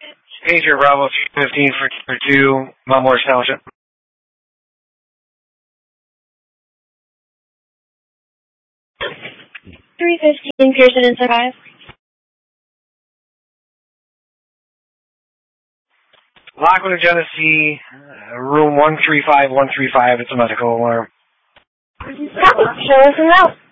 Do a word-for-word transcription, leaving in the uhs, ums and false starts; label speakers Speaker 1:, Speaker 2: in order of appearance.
Speaker 1: Patriot Bravo fifteen for, for two, Mount Morris Township.
Speaker 2: three fifteen, Pearson and five.
Speaker 1: Lockwood, Genesee, uh, room one three five one three five. It's a medical alarm.
Speaker 2: Show us them out.